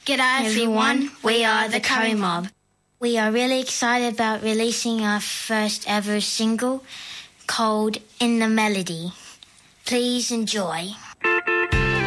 G'day everyone, we are the Curry Mob. We are really excited about releasing our first ever single called In the Melody. Please enjoy.